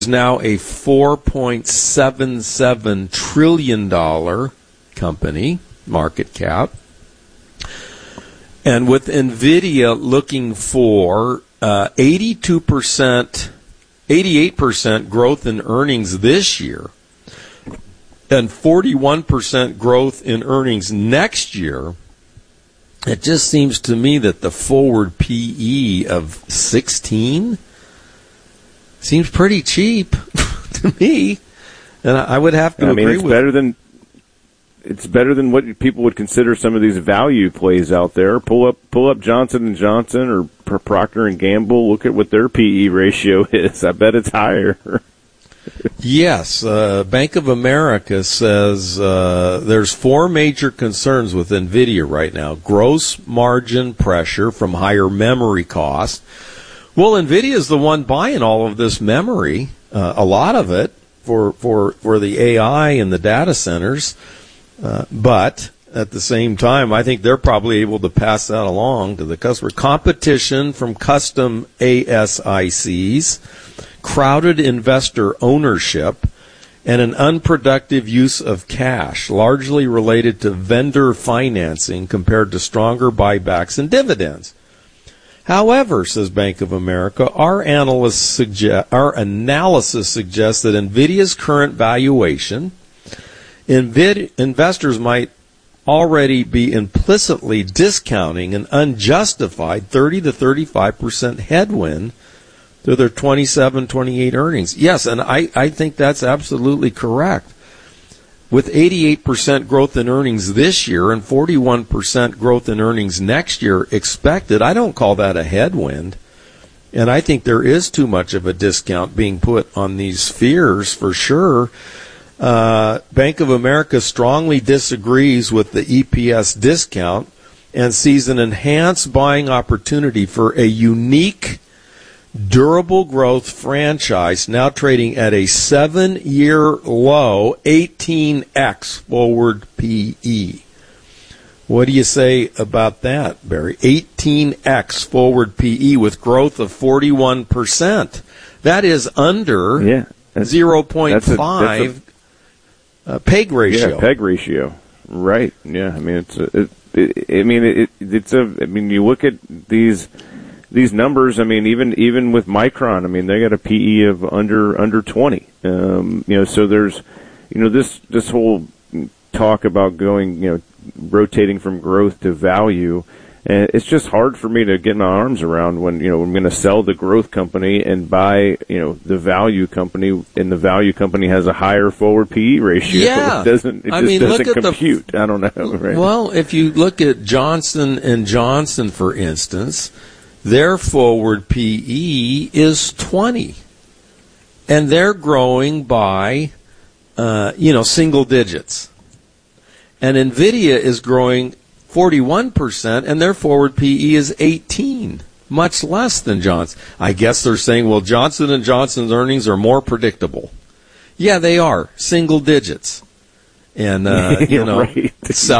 now a $4.77 trillion company, market cap. And with NVIDIA looking for 88% growth in earnings this year and 41% growth in earnings next year, it just seems to me that the forward PE of 16 seems pretty cheap to me, and I would have to agree with. It's better than what people would consider some of these value plays out there. Pull up Johnson & Johnson or Procter & Gamble. Look at what their PE ratio is. I bet it's higher. Yes, Bank of America says there's four major concerns with NVIDIA right now. Gross margin pressure from higher memory costs. Well, NVIDIA is the one buying all of this memory, a lot of it, for the AI and the data centers. But at the same time, I think they're probably able to pass that along to the customer. Competition from custom ASICs, crowded investor ownership, and an unproductive use of cash, largely related to vendor financing compared to stronger buybacks and dividends. However, says Bank of America, our analysis suggests that NVIDIA's current valuation, investors might already be implicitly discounting an unjustified 30 to 35% headwind to their 27-28 earnings. Yes, and I think that's absolutely correct. With 88% growth in earnings this year and 41% growth in earnings next year expected, I don't call that a headwind. And I think there is too much of a discount being put on these fears for sure. Bank of America strongly disagrees with the EPS discount and sees an enhanced buying opportunity for a unique, durable growth franchise now trading at a 7-year low, 18x forward PE. What do you say about that, Barry? 18x forward PE with growth of 41%. That is under 0.5 PEG ratio. Yeah, PEG ratio. Right. Yeah. I mean, you look at these numbers. I mean, even with Micron, I mean, they got a PE of under 20. So there's, this whole talk about going, rotating from growth to value. And it's just hard for me to get my arms around when, I'm going to sell the growth company and buy, the value company, and the value company has a higher forward PE ratio. Yeah. It doesn't compute. I don't know. Right? Well, if you look at Johnson & Johnson, for instance, their forward PE is 20. And they're growing by, single digits. And NVIDIA is growing 41%, and their forward PE is 18, much less than Johnson. I guess they're saying, well, Johnson & Johnson's earnings are more predictable. Yeah, they are, single digits. And, right. 7%,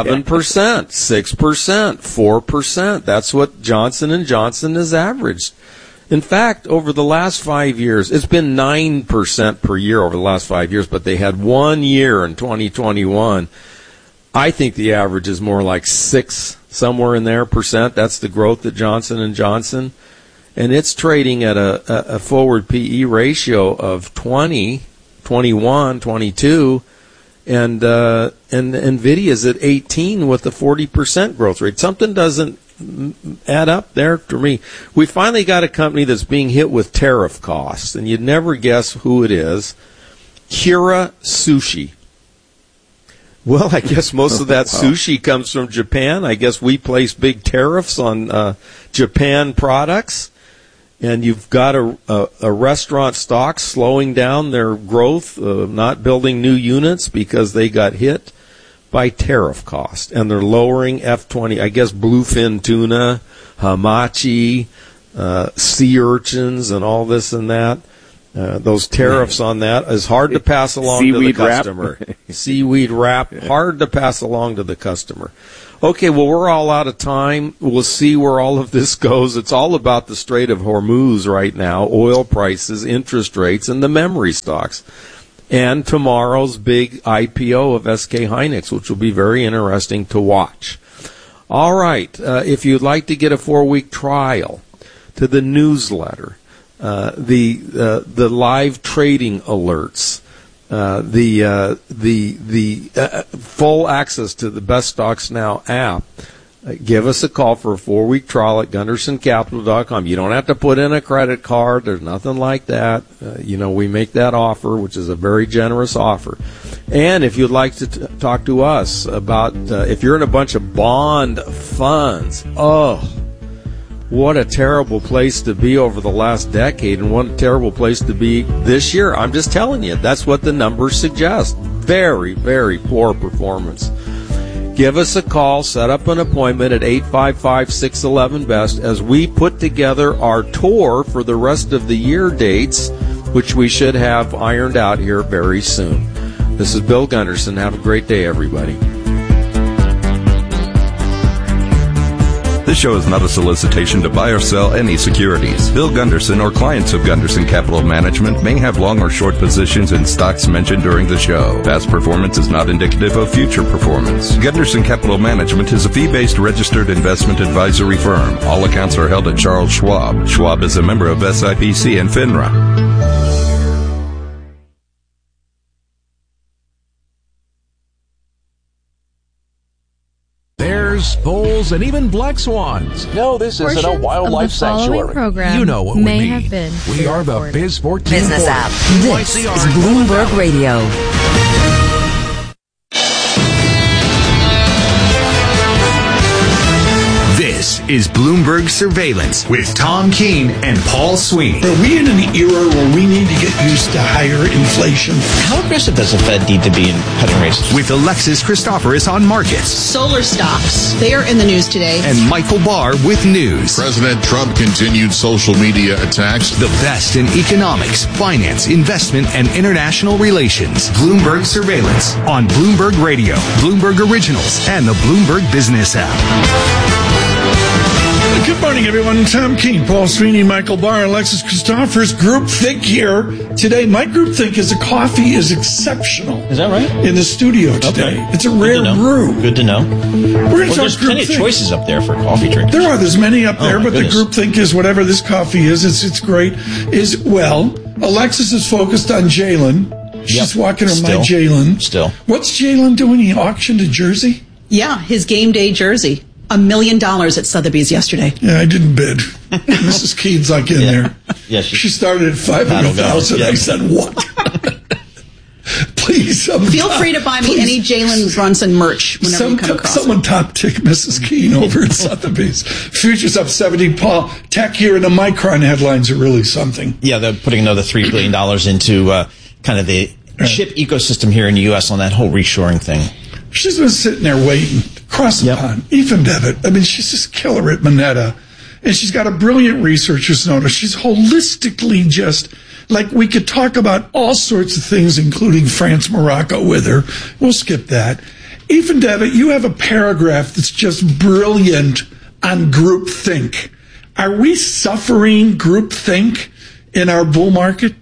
6%, 4%. That's what Johnson & Johnson has averaged. In fact, over the last 5 years, it's been 9% per year over the last 5 years, but they had 1 year in 2021. I think the average is more like 6, somewhere in there, percent. That's the growth at Johnson & Johnson. And it's trading at a forward PE ratio of 20, 21, 22. And NVIDIA's at 18 with a 40% growth rate. Something doesn't add up there to me. We finally got a company that's being hit with tariff costs, and you'd never guess who it is. Kura Sushi. Well, I guess most of that sushi comes from Japan. I guess we place big tariffs on Japan products. And you've got a restaurant stock slowing down their growth, not building new units because they got hit by tariff cost. And they're lowering F20, I guess bluefin tuna, hamachi, sea urchins, and all this and that. Those tariffs on that is hard to pass along to the customer. Seaweed wrap, hard to pass along to the customer. Okay, well, we're all out of time. We'll see where all of this goes. It's all about the Strait of Hormuz right now, oil prices, interest rates, and the memory stocks. And tomorrow's big IPO of SK Hynix, which will be very interesting to watch. All right, if you'd like to get a 4-week trial to the newsletter, the live trading alerts, the full access to the Best Stocks Now app, give us a call for a 4-week trial at GundersonCapital.com. You don't have to put in a credit card. There's nothing like that. We make that offer, which is a very generous offer. And if you'd like to talk to us about if you're in a bunch of bond funds, what a terrible place to be over the last decade, and what a terrible place to be this year. I'm just telling you, that's what the numbers suggest. Very, very poor performance. Give us a call, set up an appointment at 855-611-BEST as we put together our tour for the rest of the year dates, which we should have ironed out here very soon. This is Bill Gunderson. Have a great day, everybody. This show is not a solicitation to buy or sell any securities. Bill Gunderson or clients of Gunderson Capital Management may have long or short positions in stocks mentioned during the show. Past performance is not indicative of future performance. Gunderson Capital Management is a fee-based registered investment advisory firm. All accounts are held at Charles Schwab. Schwab is a member of SIPC and FINRA. Bulls, and even black swans. No, this isn't a wildlife sanctuary. Program you know what we mean. Have been we are the Biz 14 Business app. This is Bloomberg Radio. This is Bloomberg Surveillance with Tom Keene and Paul Sweeney. Are we in an era where we need to get used to higher inflation? How aggressive does the Fed need to be in cutting rates? With Alexis Christoforous on markets. Solar stocks. They are in the news today. And Michael Barr with news. President Trump continued social media attacks. The best in economics, finance, investment, and international relations. Bloomberg Surveillance on Bloomberg Radio, Bloomberg Originals, and the Bloomberg Business app. Good morning, everyone. Tom Keene, Paul Sweeney, Michael Barr, Alexis Christoforous. Groupthink here today. My groupthink is the coffee is exceptional. Is that right? In the studio today. Okay. It's a rare brew. Good to know. We're going to talk there's plenty of choices up there for coffee drinkers. There's many up there, but goodness. The groupthink is whatever this coffee is. It's great. Alexis is focused on Jalen. She's walking her my Jalen. Still. What's Jalen doing? He auctioned a jersey? Yeah, his game day jersey. $1 million at Sotheby's yesterday. Yeah, I didn't bid. Mrs. Keene's like in there. Yeah, she started at 500,000. Yeah. I said, what? Please, feel free to buy me any Jalen Brunson merch whenever you come across someone top tick Mrs. Keene over at Sotheby's. Futures up 70. Paul, tech here and the Micron headlines are really something. Yeah, they're putting another $3 billion into kind of the chip ecosystem here in the U.S. on that whole reshoring thing. She's been sitting there waiting. Across the pond. Ethan Devitt. I mean, she's just killer at Moneta. And she's got a brilliant researcher's note. She's holistically just, like, we could talk about all sorts of things, including France, Morocco with her. We'll skip that. Ethan Devitt, you have a paragraph that's just brilliant on groupthink. Are we suffering groupthink in our bull market?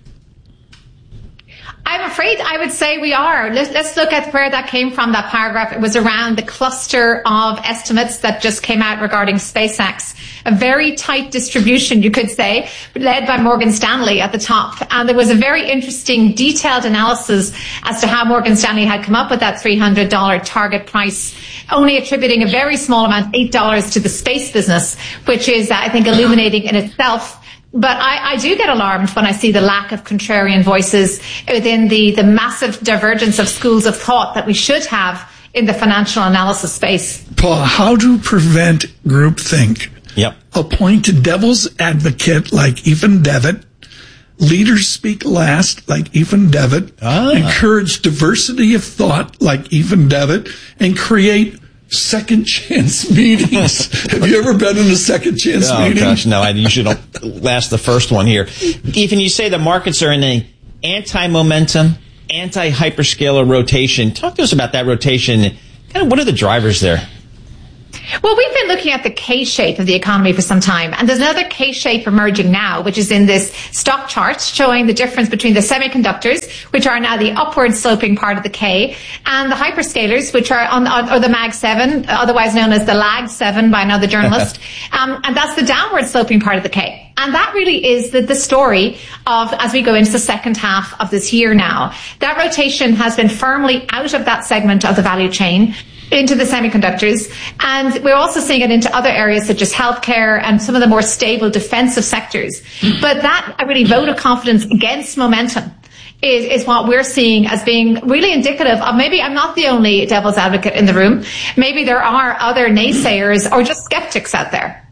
I'm afraid I would say we are. Let's look at where that came from, that paragraph. It was around the cluster of estimates that just came out regarding SpaceX. A very tight distribution, you could say, led by Morgan Stanley at the top. And there was a very interesting detailed analysis as to how Morgan Stanley had come up with that $300 target price, only attributing a very small amount, $8, to the space business, which is, I think, illuminating in itself. But I do get alarmed when I see the lack of contrarian voices within the massive divergence of schools of thought that we should have in the financial analysis space. Paul, how to prevent groupthink? Yep. Appoint a devil's advocate like Ethan Devitt. Leaders speak last like Ethan Devitt. Encourage diversity of thought like Ethan Devitt. And create second chance meetings. Have you ever been in a second chance meeting? Oh, gosh, no. I usually don't last the first one here. Ethan, you say the markets are in an anti-momentum, anti-hyperscaler rotation. Talk to us about that rotation. Kind of what are the drivers there? Well, we've been looking at the K-shape of the economy for some time, and there's another K-shape emerging now, which is in this stock chart showing the difference between the semiconductors, which are now the upward sloping part of the K, and the hyperscalers, which are or the Mag 7, otherwise known as the Lag 7 by another journalist, and that's the downward sloping part of the K. And that really is the story of, as we go into the second half of this year now. That rotation has been firmly out of that segment of the value chain into the semiconductors, and we're also seeing it into other areas such as healthcare and some of the more stable defensive sectors. But that, a really vote of confidence against momentum is what we're seeing as being really indicative of maybe I'm not the only devil's advocate in the room. Maybe there are other naysayers or just skeptics out there.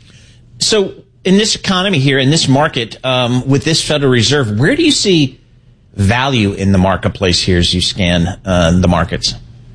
So in this economy here, in this market, with this Federal Reserve, where do you see value in the marketplace here as you scan the markets?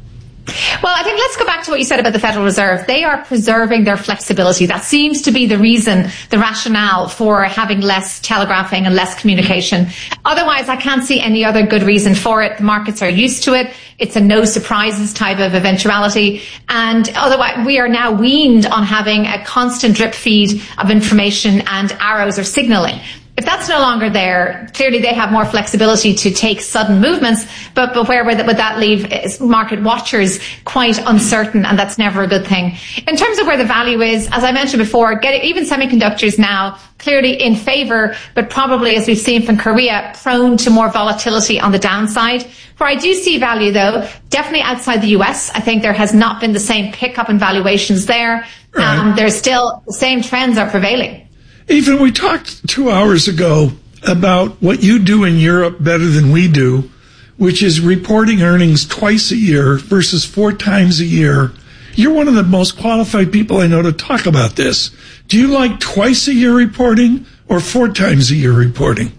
Well, I think let's go back to what you said about the Federal Reserve. They are preserving their flexibility. That seems to be the reason, the rationale for having less telegraphing and less communication. Otherwise, I can't see any other good reason for it. The markets are used to it. It's a no surprises type of eventuality. And otherwise, we are now weaned on having a constant drip feed of information and arrows or signaling. If that's no longer there, clearly they have more flexibility to take sudden movements, but where would that leave market watchers quite uncertain, and that's never a good thing. In terms of where the value is, as I mentioned before, even semiconductors now clearly in favor, but probably, as we've seen from Korea, prone to more volatility on the downside. Where I do see value, though, definitely outside the US. I think there has not been the same pickup in valuations there. Right. There's still the same trends are prevailing. Ethan, we talked 2 hours ago about what you do in Europe better than we do, which is reporting earnings twice a year versus 4 times a year. You're one of the most qualified people I know to talk about this. Do you like twice a year reporting or 4 times a year reporting?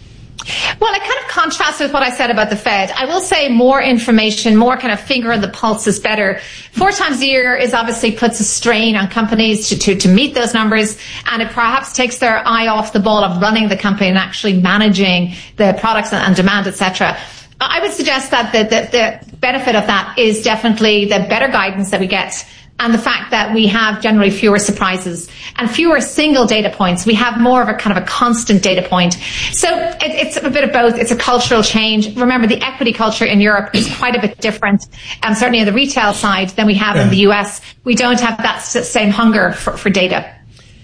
Well, it kind of contrasts with what I said about the Fed. I will say more information, more kind of finger in the pulse is better. 4 times a year is obviously puts a strain on companies to meet those numbers, and it perhaps takes their eye off the ball of running the company and actually managing the products and demand, etc. I would suggest that the benefit of that is definitely the better guidance that we get, and the fact that we have generally fewer surprises and fewer single data points. We have more of a kind of a constant data point. So it's a bit of both. It's a cultural change. Remember, the equity culture in Europe is quite a bit different, and certainly on the retail side, than we have in the US. We don't have that same hunger for data.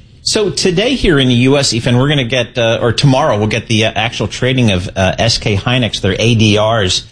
So today here in the U.S., Ethan, we're going to get, or tomorrow, we'll get the actual trading of SK Hynix, their ADRs.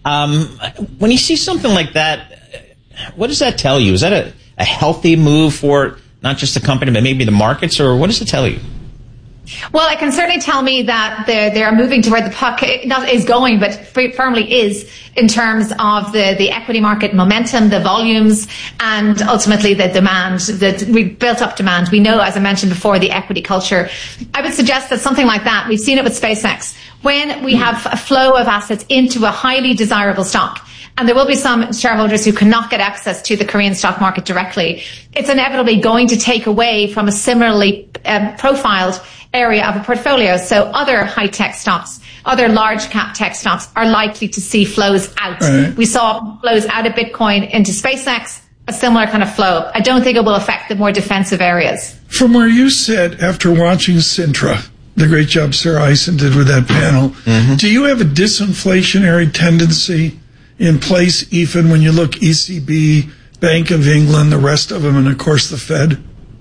When you see something like that, what does that tell you? Is that a healthy move for not just the company, but maybe the markets, or what does it tell you? Well, it can certainly tell me that they are moving to where the puck not is going, but firmly is in terms of the equity market momentum, the volumes, and ultimately the demand. We built up demand. We know, as I mentioned before, the equity culture. I would suggest that something like that, we've seen it with SpaceX, when we have a flow of assets into a highly desirable stock, and there will be some shareholders who cannot get access to the Korean stock market directly, it's inevitably going to take away from a similarly profiled area of a portfolio. So other high-tech stocks, other large-cap tech stocks are likely to see flows out. Right. We saw flows out of Bitcoin into SpaceX, a similar kind of flow. I don't think it will affect the more defensive areas. From where you sit after watching Sintra, the great job Sarah Eisen did with that panel, do you have a disinflationary tendency in place, even when you look ECB, Bank of England, the rest of them, and of course the Fed?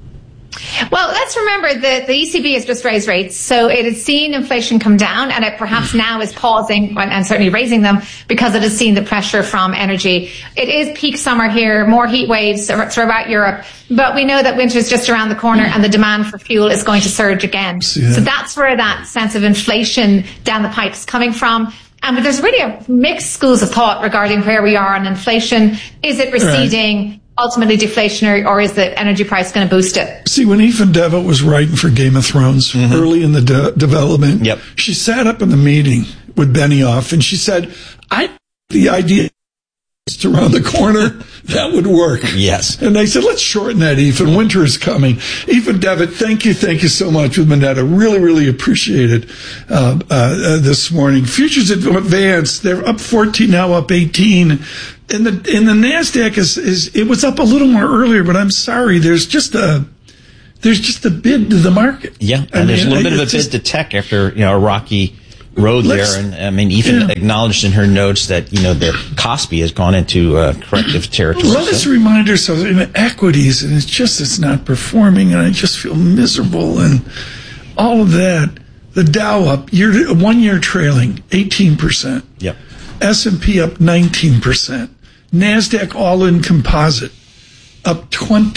Well, let's remember that the ECB has just raised rates, so it has seen inflation come down, and it perhaps now is pausing and certainly raising them because it has seen the pressure from energy. It is peak summer here, more heat waves throughout Europe, but we know that winter is just around the corner and the demand for fuel is going to surge again. So that's where that sense of inflation down the pipe is coming from. But there's really a mixed schools of thought regarding where we are on inflation. Is it receding? Right. Ultimately deflationary, or is the energy price going to boost it? See, when Ethan Devitt was writing for Game of Thrones early in the development, she sat up in the meeting with Benioff and she said, the idea around the corner, that would work. Yes. And they said, let's shorten that, Ethan. Winter is coming. Ethan Devitt, thank you so much with Moneta. Really, really appreciate it this morning. Futures advanced. They're up 14, now up 18. And the NASDAQ it was up a little more earlier, but I'm sorry, there's just a bid to the market. Yeah, and there's a little bit of a bid to tech after a rocky road there, and I mean, Ethan acknowledged in her notes that the Kospi has gone into corrective territory. Let us remind ourselves in equities, and it's not performing, and I just feel miserable, and all of that. The Dow up 1 year trailing 18%. Yep. S&P up 19%. NASDAQ all-in composite up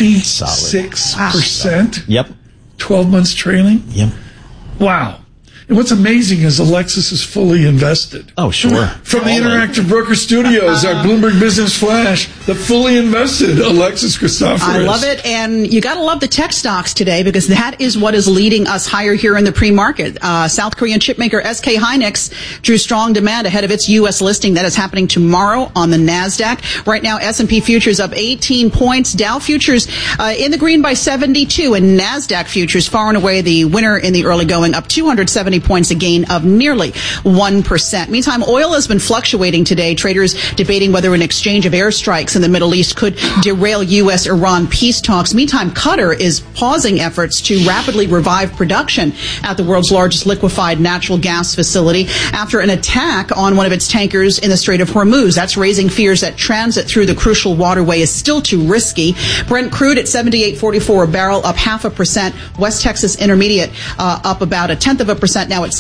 26%. Yep. 12 months trailing. Yep. Wow. And what's amazing is Alexis is fully invested. Oh, sure. From the Interactive Broker Studios, our Bloomberg Business Flash, the fully invested Alexis Christoforous. I love it. And you got to love the tech stocks today because that is what is leading us higher here in the pre-market. South Korean chipmaker SK Hynix drew strong demand ahead of its U.S. listing. That is happening tomorrow on the NASDAQ. Right now, S&P futures up 18 points. Dow futures in the green by 72. And NASDAQ futures far and away the winner in the early going, up 270 points, a gain of nearly 1%. Meantime, oil has been fluctuating today. Traders debating whether an exchange of airstrikes in the Middle East could derail U.S.-Iran peace talks. Meantime, Qatar is pausing efforts to rapidly revive production at the world's largest liquefied natural gas facility after an attack on one of its tankers in the Strait of Hormuz. That's raising fears that transit through the crucial waterway is still too risky. Brent crude at $78.44 a barrel, up 0.5%. West Texas Intermediate up about 0.1% now at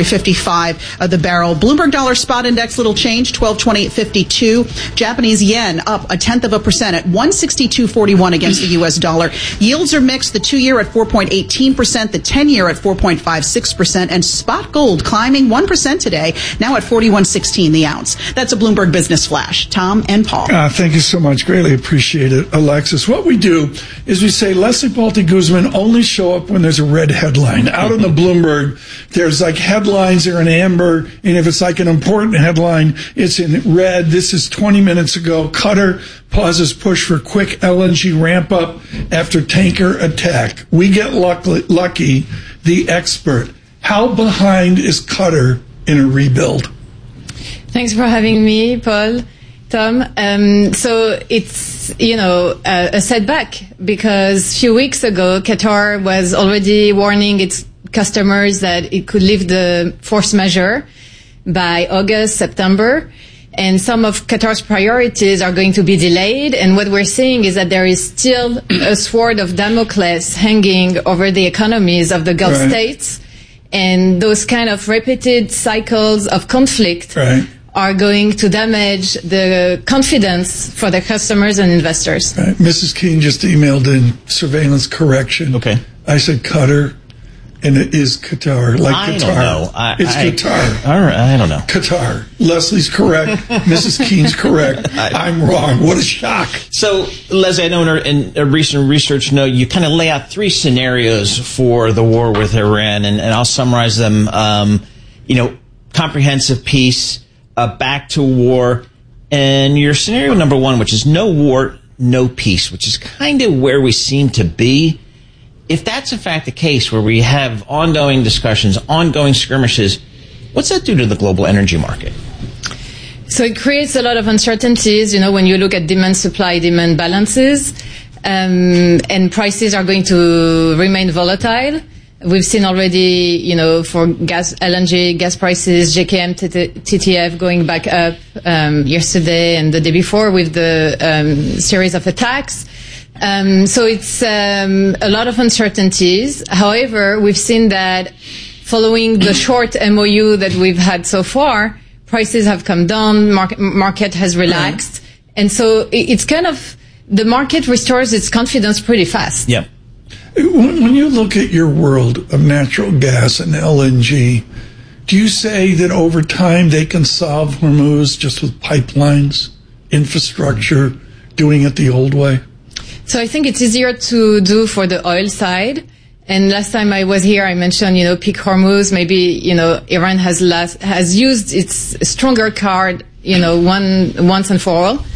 $73.55 the barrel. Bloomberg Dollar Spot Index, little change, 1228.52. Japanese yen up 0.1% at 162.41 against the U.S. dollar. Yields are mixed. The 2-year at 4.18%, the 10-year at 4.56%, and spot gold climbing 1% today, now at 41.16 the ounce. That's a Bloomberg Business Flash. Tom and Paul. Thank you so much. Greatly appreciate it, Alexis. What we do is we say Leslie Balti Guzman only show up when there's a red headline. Out on the Bloomberg, there's like headlines are in amber, and if it's like an important headline, it's in red. This is 20 minutes ago. Qatar pauses push for quick LNG ramp up after tanker attack. We get lucky, the expert. How behind is Qatar in a rebuild? Thanks for having me, Paul. Tom. So it's, a setback because a few weeks ago, Qatar was already warning its customers that it could lift the force majeure by August, September. And some of Qatar's priorities are going to be delayed. And what we're seeing is that there is still a sword of Damocles hanging over the economies of the Gulf states. And those kind of repeated cycles of conflict are going to damage the confidence for the customers and investors. Right. Mrs. Keene just emailed in surveillance correction. Okay. I said Qatar, and it is Qatar, like I Qatar. Don't know. It's Qatar. All right, I don't know. Qatar. Leslie's correct. Mrs. Keene's correct. I'm wrong. What a shock. So, Leslie, I know in a recent research note, you kind of lay out 3 scenarios for the war with Iran, and I'll summarize them. Comprehensive peace, back to war, and your scenario number 1, which is no war, no peace, which is kind of where we seem to be. If that's in fact the case, where we have ongoing discussions, ongoing skirmishes, what's that do to the global energy market? So it creates a lot of uncertainties, when you look at demand balances, and prices are going to remain volatile. We've seen already, for LNG gas prices, JKM, TTF going back up yesterday and the day before with the series of attacks. So it's a lot of uncertainties. However, we've seen that following the short MOU that we've had so far, prices have come down, market has relaxed. And so it's kind of, the market restores its confidence pretty fast. Yeah. When you look at your world of natural gas and LNG, do you say that over time they can solve Hormuz just with pipelines, infrastructure, doing it the old way? So I think it's easier to do for the oil side. And last time I was here, I mentioned, peak Hormuz. Maybe, Iran has used its stronger card, once and for all.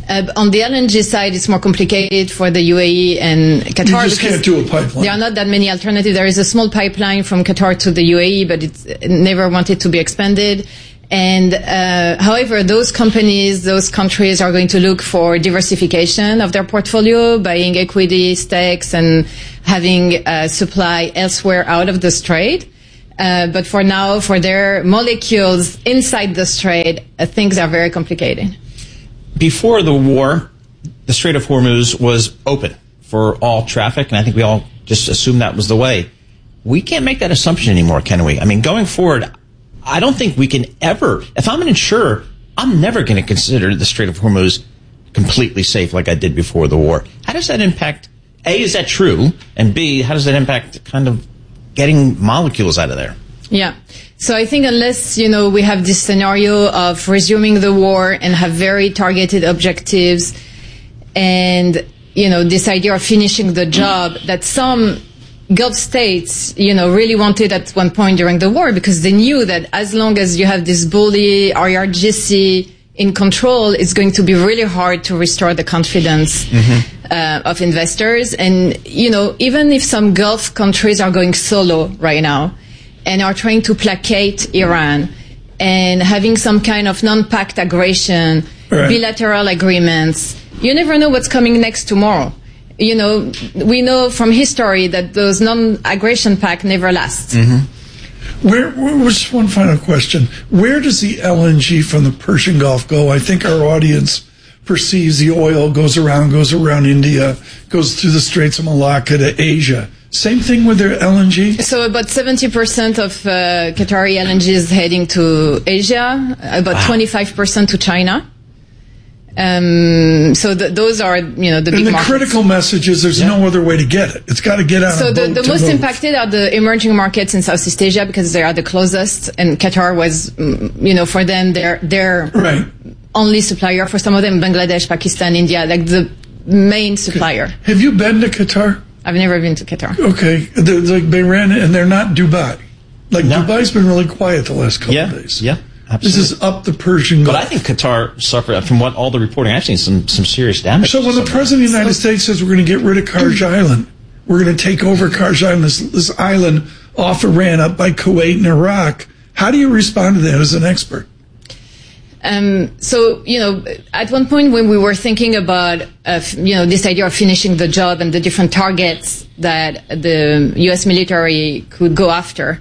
On the LNG side, it's more complicated for the UAE and Qatar. You just can't do a pipeline. There are not that many alternatives. There is a small pipeline from Qatar to the UAE, but it's never wanted to be expanded. And however, those companies, those countries are going to look for diversification of their portfolio, buying equity stakes and having supply elsewhere out of the Strait. But for now, for their molecules inside the Strait, things are very complicated. Before the war, the Strait of Hormuz was open for all traffic, and I think we all just assumed that was the way. We can't make that assumption anymore, can we? I mean, going forward, I don't think we can ever, if I'm an insurer, I'm never going to consider the Strait of Hormuz completely safe like I did before the war. How does that impact, A, is that true? And B, how does that impact kind of getting molecules out of there? Yeah. So I think unless, we have this scenario of resuming the war and have very targeted objectives and, this idea of finishing the job that some Gulf states, really wanted at one point during the war, because they knew that as long as you have this bully IRGC in control, it's going to be really hard to restore the confidence of investors. And, even if some Gulf countries are going solo right now and are trying to placate Iran and having some kind of non-pact aggression, bilateral agreements, you never know what's coming next tomorrow. We know from history that those non-aggression pact never last. Just one final question. Where does the LNG from the Persian Gulf go? I think our audience perceives the oil goes around India, goes through the Straits of Malacca to Asia. Same thing with their LNG? So about 70% of Qatari LNG is heading to Asia, about 25% to China. So those are, the big markets. And the critical message is there's no other way to get it. It's got to get out So of the most impacted are the emerging markets in Southeast Asia because they are the closest, and Qatar was, for them, they're only supplier. For some of them, Bangladesh, Pakistan, India, like the main supplier. Have you been to Qatar? I've never been to Qatar. Okay. They're like Bahrain, and they're not Dubai. Dubai's been really quiet the last couple of days. Yeah. Absolutely. This is up the Persian Gulf. But I think Qatar suffered, from what all the reporting I've seen, some serious damage. So when the President of the United States says we're going to get rid of Karj Island, we're going to take over Karj Island, this island off Iran up by Kuwait and Iraq, how do you respond to that as an expert? So, at one point when we were thinking about, this idea of finishing the job and the different targets that the U.S. military could go after,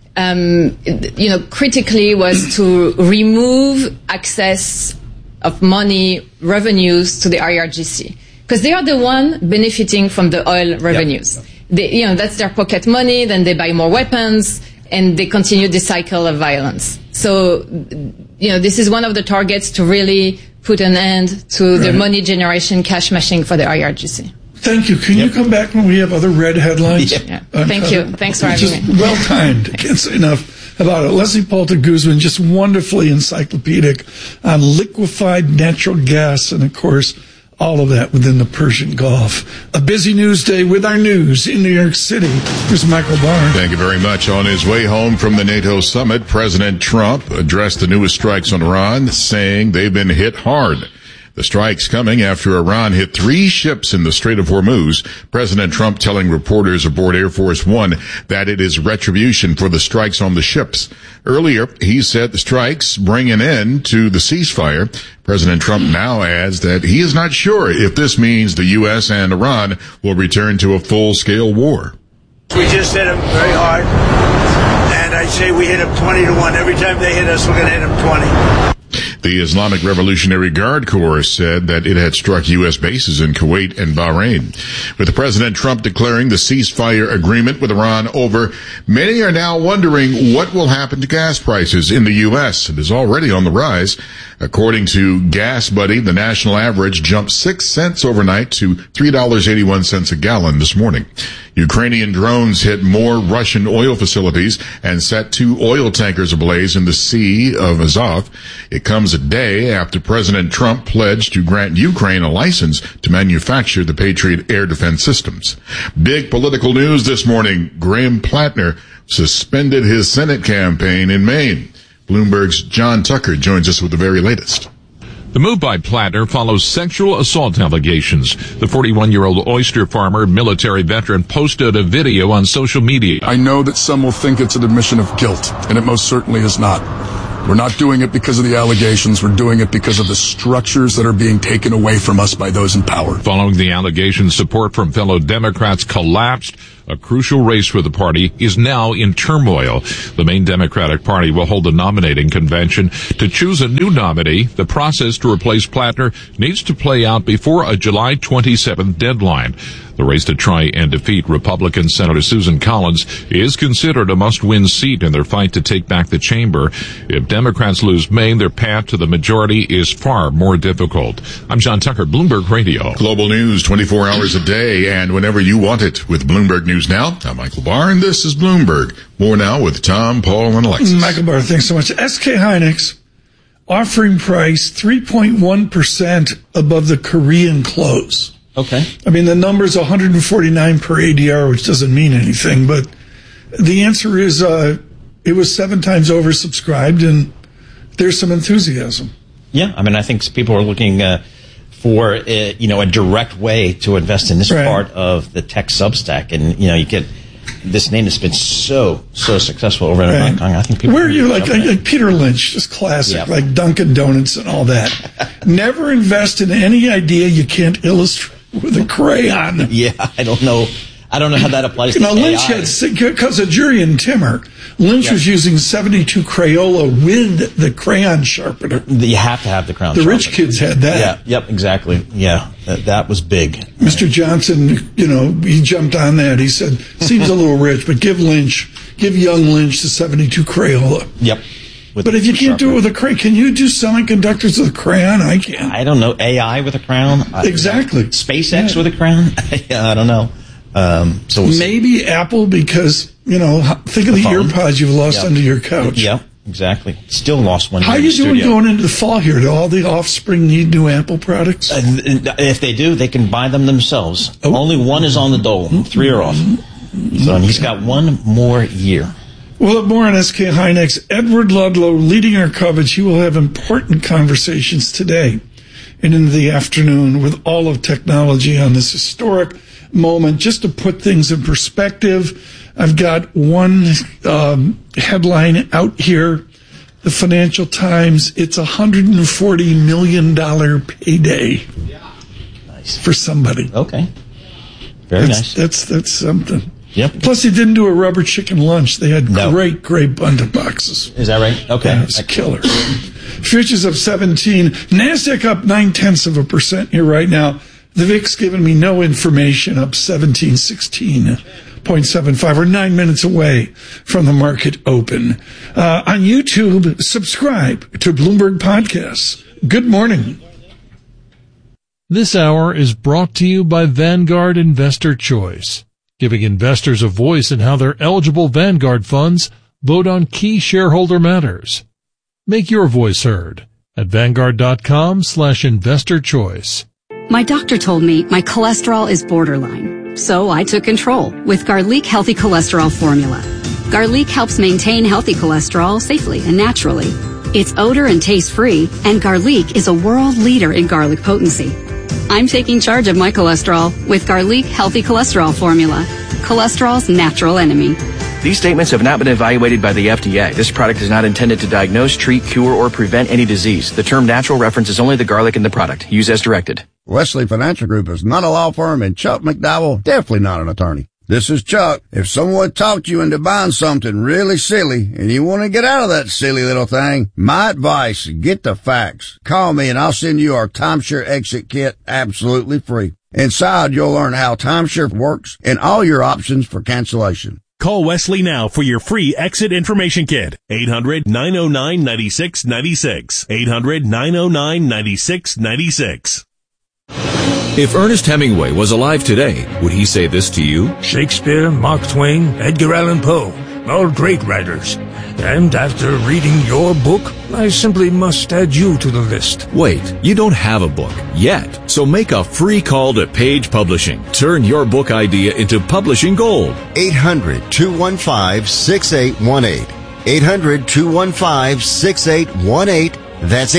critically was to remove access of money revenues to the IRGC, because they are the one benefiting from the oil revenues. They, that's their pocket money. Then they buy more weapons and they continue the cycle of violence. So, this is one of the targets to really put an end to the money generation cash machine for the IRGC. Thank you. Can you come back when we have other red headlines? Yeah. Thank you. Thanks for having me. Well timed. Can't say enough about it. Leslie Poulter Guzman, just wonderfully encyclopedic on liquefied natural gas and, of course, all of that within the Persian Gulf. A busy news day with our news in New York City. Here's Michael Barr. Thank you very much. On his way home from the NATO summit, President Trump addressed the newest strikes on Iran, saying they've been hit hard. The strikes coming after Iran hit 3 ships in the Strait of Hormuz. President Trump telling reporters aboard Air Force One that it is retribution for the strikes on the ships. Earlier, he said the strikes bring an end to the ceasefire. President Trump now adds that he is not sure if this means the U.S. and Iran will return to a full-scale war. We just hit them very hard, and I say we hit them 20-1. Every time they hit us, we're going to hit them 20. The Islamic Revolutionary Guard Corps said that it had struck U.S. bases in Kuwait and Bahrain. With President Trump declaring the ceasefire agreement with Iran over, many are now wondering what will happen to gas prices in the U.S. It is already on the rise. According to Gas Buddy, the national average jumped 6 cents overnight to $3.81 a gallon this morning. Ukrainian drones hit more Russian oil facilities and set 2 oil tankers ablaze in the Sea of Azov. It comes a day after President Trump pledged to grant Ukraine a license to manufacture the Patriot air defense systems. Big political news this morning. Graham Plattner suspended his Senate campaign in Maine. Bloomberg's John Tucker joins us with the very latest. The move by Plattner follows sexual assault allegations. The 41-year-old oyster farmer, military veteran, posted a video on social media. I know that some will think it's an admission of guilt, and it most certainly is not. We're not doing it because of the allegations. We're doing it because of the structures that are being taken away from us by those in power. Following the allegations, support from fellow Democrats collapsed. A crucial race for the party is now in turmoil. The main Democratic Party will hold a nominating convention to choose a new nominee. The process to replace Plattner needs to play out before a July 27th deadline. The race to try and defeat Republican Senator Susan Collins is considered a must-win seat in their fight to take back the chamber. If Democrats lose Maine, their path to the majority is far more difficult. I'm John Tucker, Bloomberg Radio. Global news 24 hours a day and whenever you want it with Bloomberg News Now. I'm Michael Barr, and this is Bloomberg. More now with Tom, Paul, and Alexis. Michael Barr, thanks so much. SK Hynix offering price 3.1% above the Korean close. Okay. I mean, the number's 149 per ADR, which doesn't mean anything, but the answer is it was 7 times oversubscribed, and there's some enthusiasm. Yeah, I mean, I think people are looking for a direct way to invest in this part of the tech substack, and you get this name that's been so successful over in Hong Kong. I think people. Where are you like Peter Lynch, just classic, like Dunkin' Donuts and all that. Never invest in any idea you can't illustrate with a crayon. Yeah, I don't know how that applies to Lynch AI. had, because of Jury and Timmer, Lynch was using 72 Crayola with the crayon sharpener. You have to have the crayon sharpener. The rich kids had that. Yeah, yep, exactly. Yeah, that was big. Mr. Johnson, he jumped on that. He said, seems a little rich, but give young Lynch the 72 Crayola. Yep. But if you can't do it with a crayon, can you do semiconductors with a crayon? I can't. I don't know. AI with a crayon? Exactly. SpaceX with a crayon? I don't know. So maybe Apple, because, think of the earpods you've lost under your couch. Yeah, exactly. Still lost one. How are you doing going into the fall here? Do all the offspring need new Apple products? If they do, they can buy them themselves. Only one is on the dole. 3 are off. So, and he's got 1 more year. We'll have more on SK Hynix. Edward Ludlow leading our coverage. He will have important conversations today and in the afternoon with all of technology on this historic moment. Just to put things in perspective, I've got one headline out here. The Financial Times, it's $140 million payday for somebody. Okay. Very nice. That's something. Yep. Plus, he didn't do a rubber chicken lunch. They had great bundle boxes. Is that right? Okay. Yeah, it's a killer. Futures up 17. NASDAQ up 0.9% here right now. The VIX giving me no information, up 16.75. We're 9 minutes away from the market open. On YouTube, subscribe to Bloomberg Podcasts. Good morning. This hour is brought to you by Vanguard Investor Choice, giving investors a voice in how their eligible Vanguard funds vote on key shareholder matters. Make your voice heard at Vanguard.com/investor choice. My doctor told me my cholesterol is borderline, so I took control with Garlic Healthy Cholesterol Formula. Garlic helps maintain healthy cholesterol safely and naturally. It's odor and taste free, and Garlic is a world leader in garlic potency. I'm taking charge of my cholesterol with Garlic Healthy Cholesterol Formula, cholesterol's natural enemy. These statements have not been evaluated by the FDA. This product is not intended to diagnose, treat, cure, or prevent any disease. The term natural references only the garlic in the product. Use as directed. Wesley Financial Group is not a law firm, and Chuck McDowell definitely not an attorney. This is Chuck. If someone talked you into buying something really silly and you want to get out of that silly little thing, my advice, get the facts. Call me and I'll send you our timeshare exit kit absolutely free. Inside, you'll learn how timeshare works and all your options for cancellation. Call Wesley now for your free exit information kit. 800-909-9696. 800-909-9696. If Ernest Hemingway was alive today, would he say this to you? Shakespeare, Mark Twain, Edgar Allan Poe, all great writers. And after reading your book, I simply must add you to the list. Wait, you don't have a book yet, so make a free call to Page Publishing. Turn your book idea into publishing gold. 800-215-6818. 800-215-6818. That's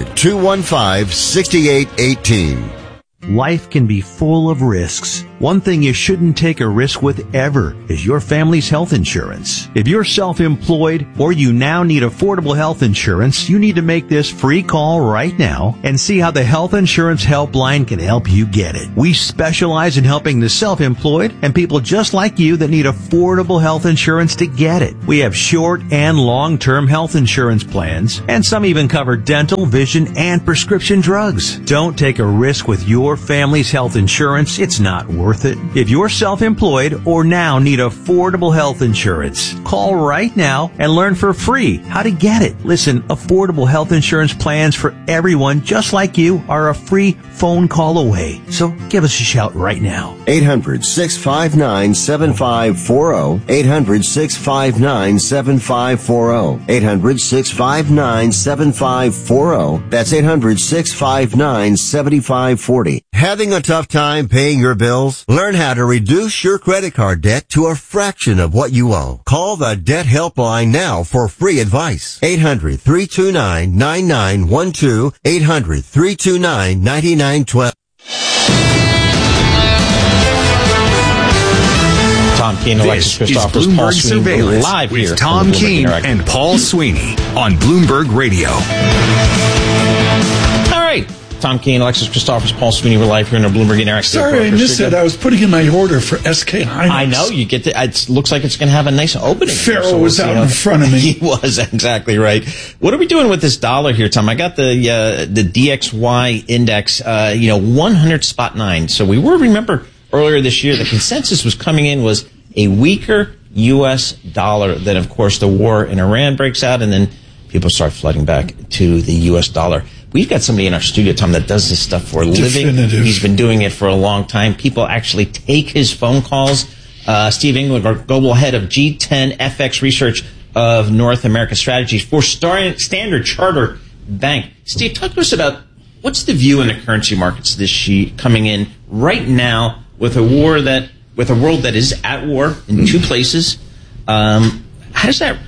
800-215-6818. Life can be full of risks. One thing you shouldn't take a risk with ever is your family's health insurance. If you're self-employed or you now need affordable health insurance, you need to make this free call right now and see how the Health Insurance Helpline can help you get it. We specialize in helping the self-employed and people just like you that need affordable health insurance to get it. We have short and long-term health insurance plans, and some even cover dental, vision, and prescription drugs. Don't take a risk with your family's health insurance. It's not worth it. If you're self-employed or now need affordable health insurance, call right now and learn for free how to get it. Listen, affordable health insurance plans for everyone just like you are a free phone call away. So give us a shout right now. 800-659-7540. 800-659-7540. 800-659-7540. That's 800-659-7540. Having a tough time paying your bills? Learn how to reduce your credit card debt to a fraction of what you owe. Call the Debt Helpline now for free advice. 800-329-9912. 800-329-9912. Tom Keene, Alexis Christophers, Paul Sweeney, live here with Tom Keene and Paul Sweeney on Bloomberg Radio. All right. Tom Keene, Alexis Christophers, Paul Sweeney, we're live here in our Bloomberg Interactive. Sorry, I missed it. I was putting in my order for SK Hynix. I know. You get to, it looks like it's going to have a nice opening. Pharaoh was out in front of me. He was, exactly right. What are we doing with this dollar here, Tom? I got the DXY index, 100.9. So we remember earlier this year, the consensus was coming in was a weaker U.S. dollar. Then, of course, the war in Iran breaks out, and then people start flooding back to the U.S. dollar. We've got somebody in our studio, Tom, that does this stuff for a living. He's been doing it for a long time. People actually take his phone calls. Steve England, our global head of G10 FX Research of North America Strategies for Standard Chartered Bank. Steve, talk to us about what's the view in the currency markets this year coming in right now with a world that is at war in two places. How does that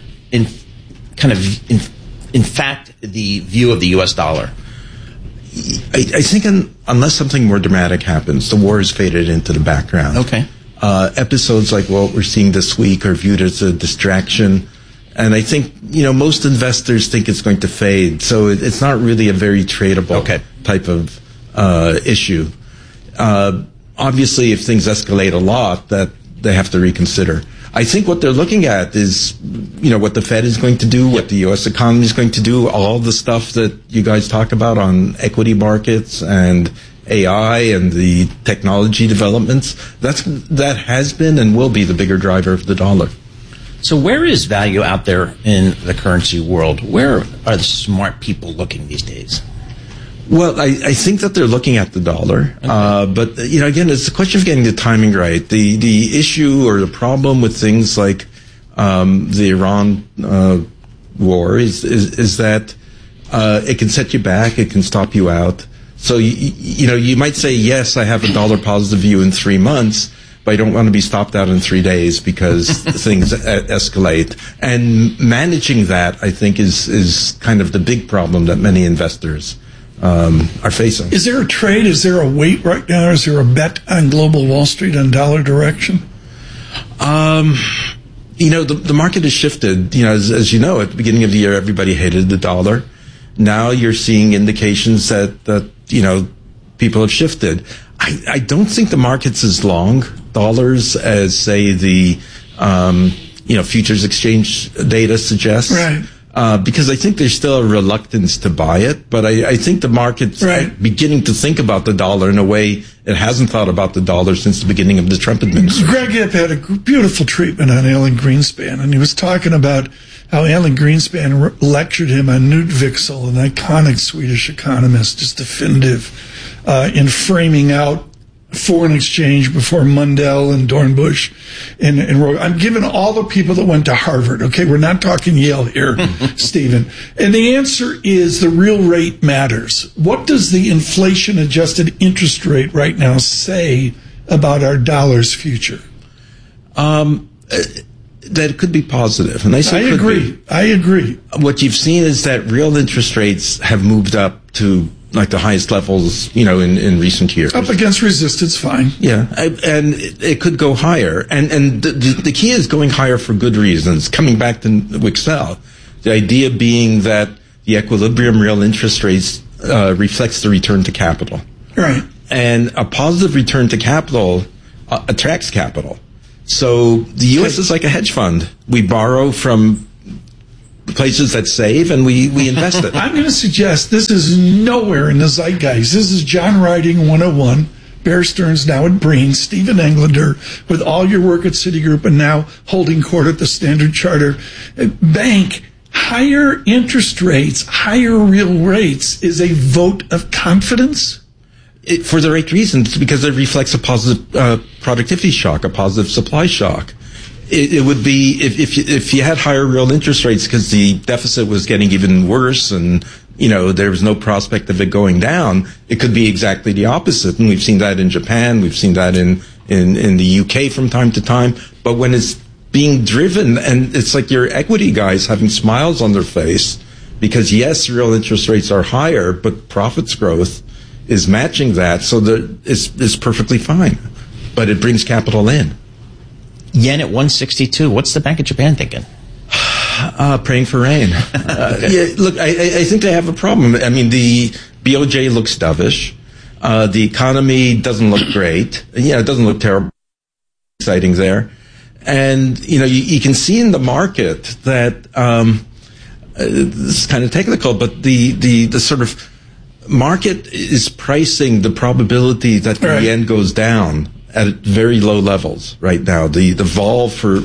infect the view of the U.S. dollar? I think unless something more dramatic happens, the war has faded into the background. Okay. Episodes like what we're seeing this week are viewed as a distraction. And I think, most investors think it's going to fade. So it's not really a very tradable type of issue. Obviously, if things escalate a lot, that they have to reconsider. I think what they're looking at is, what the Fed is going to do, what the U.S. economy is going to do, all the stuff that you guys talk about on equity markets and AI and the technology developments. That has been and will be the bigger driver of the dollar. So where is value out there in the currency world? Where are the smart people looking these days? Well, I think that they're looking at the dollar, but again, it's a question of getting the timing right. The issue or the problem with things like the Iran war is that it can set you back, it can stop you out. So you might say, yes, I have a dollar positive view in 3 months, but I don't want to be stopped out in 3 days because things escalate. And managing that, I think, is kind of the big problem that many investors are facing. Is there a trade? Is there a weight right now? Is there a bet on global Wall Street on dollar direction? The market has shifted. As you know, at the beginning of the year, everybody hated the dollar. Now you're seeing indications that people have shifted. I don't think the market's as long dollars as, say, the futures exchange data suggests. Right. Because I think there's still a reluctance to buy it, but I think the market's beginning to think about the dollar in a way it hasn't thought about the dollar since the beginning of the Trump administration. Greg Ip had a beautiful treatment on Alan Greenspan, and he was talking about how Alan Greenspan lectured him on Knut Wicksell, an iconic Swedish economist, just definitive in framing out foreign exchange before Mundell and Dornbush and I'm giving all the people that went to Harvard. Okay, we're not talking Yale here, Stephen. And the answer is the real rate matters. What does the inflation-adjusted interest rate right now say about our dollar's future? that it could be positive. And I agree. I agree. What you've seen is that real interest rates have moved up to like the highest levels, in recent years. Up against resistance, fine. Yeah, and it could go higher. And the key is going higher for good reasons. Coming back to Wicksell, the idea being that the equilibrium real interest rates reflects the return to capital. Right. And a positive return to capital attracts capital. So the U.S. is like a hedge fund. We borrow from places that save, and we invest it. I'm going to suggest this is nowhere in the zeitgeist. This is John Riding 101. Bear Stearns now at Breen, Stephen Englander with all your work at Citigroup and now holding court at the Standard Chartered Bank. Higher interest rates, higher real rates is a vote of confidence? For the right reasons, because it reflects a positive productivity shock, a positive supply shock. It would be if you had higher real interest rates because the deficit was getting even worse and there was no prospect of it going down. It could be exactly the opposite, and we've seen that in Japan. We've seen that in the UK from time to time. But when it's being driven, and it's like your equity guys having smiles on their face because yes, real interest rates are higher, but profits growth is matching that, so that it's perfectly fine. But it brings capital in. Yen at 162. What's the Bank of Japan thinking? Praying for rain. Look, I think they have a problem. I mean, the BOJ looks dovish. The economy doesn't look great. It doesn't look terrible. Exciting there. And, you can see in the market that, this is kind of technical, but the sort of market is pricing the probability that the yen goes down at very low levels right now. The vol for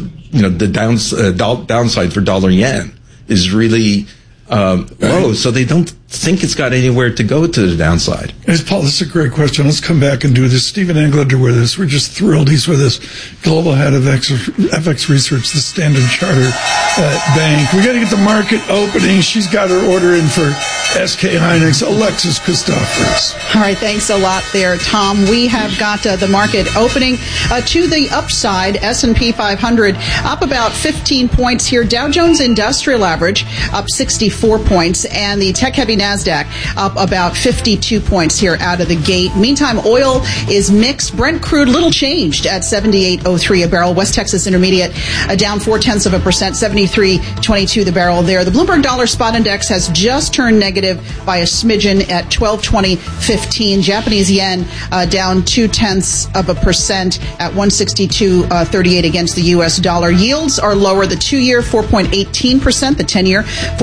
the downside for dollar yen is really low, so they don't think it's got anywhere to go to the downside. Paul, this is a great question. Let's come back and do this. Stephen Englander with us. We're just thrilled he's with us. Global head of FX Research, the Standard Chartered Bank. We got to get the market opening. She's got her order in for SK Hynix. Alexis Christoforous. All right, thanks a lot there, Tom. We have got the market opening to the upside. S&P 500 up about 15 points here. Dow Jones Industrial Average up 64 points, and the tech-heavy NASDAQ up about 52 points here out of the gate. Meantime, oil is mixed. Brent crude little changed at $78.03 a barrel. West Texas Intermediate down 0.4%, 73.22 the barrel there. The Bloomberg Dollar Spot Index has just turned negative by a smidgen at 1220.15. Japanese yen down 0.2% at 162.38 against the U.S. dollar. Yields are lower. The 2-year 4.18%, the 10-year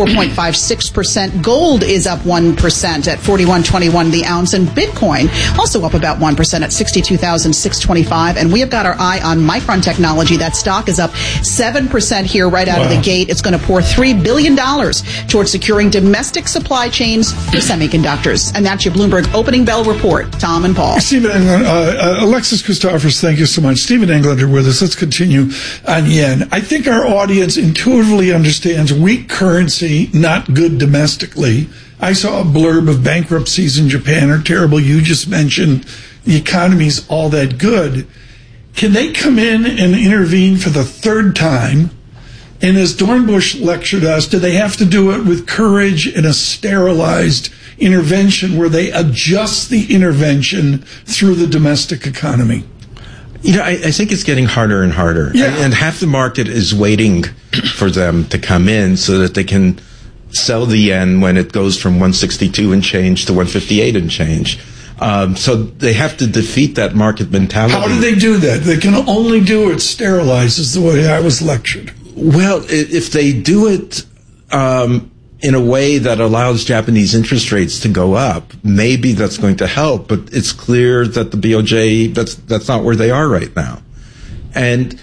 4.56%. Gold is up 1% at 41.21 the ounce, and Bitcoin also up about 1% at 62,625. And we have got our eye on Micron Technology. That stock is up 7% here right out of the gate. It's going to pour $3 billion towards securing domestic supply chains for semiconductors. And that's your Bloomberg Opening Bell Report. Tom and Paul. Alexis Christoforous, thank you so much. Stephen Englander with us. Let's continue on yen. I think our audience intuitively understands weak currency, not good domestically. I saw a blurb of bankruptcies in Japan are terrible. You just mentioned the economy's all that good. Can they come in and intervene for the third time? And as Dornbush lectured us, do they have to do it with courage and a sterilized intervention where they adjust the intervention through the domestic economy? I think it's getting harder and harder. Yeah. And half the market is waiting for them to come in so that they can sell the yen when it goes from 162 and change to 158 and change. So they have to defeat that market mentality. How do they do that? They can only do it sterilized, is the way I was lectured. Well, if they do it in a way that allows Japanese interest rates to go up, maybe that's going to help. But it's clear that the BOJ, that's not where they are right now. And,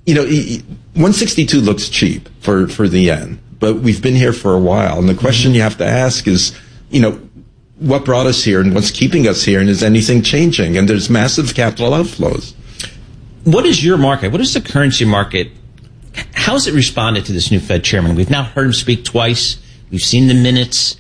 162 looks cheap for the yen. But we've been here for a while, and the question you have to ask is, what brought us here and what's keeping us here, and is anything changing? And there's massive capital outflows. What is your market? What is the currency market? How's it responded to this new Fed chairman? We've now heard him speak twice. We've seen the minutes.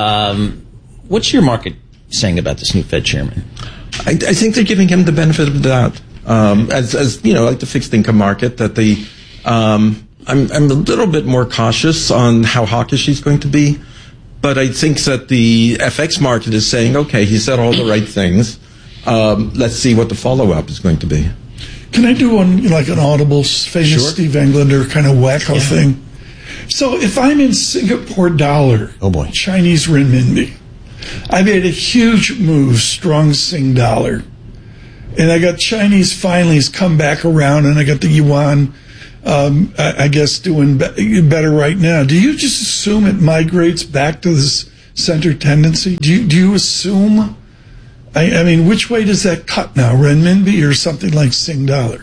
What's your market saying about this new Fed chairman? I think they're giving him the benefit of the doubt. As like the fixed income market, that I'm a little bit more cautious on how hawkish he's going to be. But I think that the FX market is saying, okay, he said all the right things. Let's see what the follow-up is going to be. Can I do one, like an Audible famous Steve Englander kind of wacko thing? So if I'm in Singapore dollar, Chinese renminbi, I made a huge move, strong Sing dollar. And I got Chinese finally's come back around, and I got the yuan, I guess, doing better right now. Do you just assume it migrates back to this center tendency? Do you assume? I mean, which way does that cut now, renminbi or something like Sing dollar?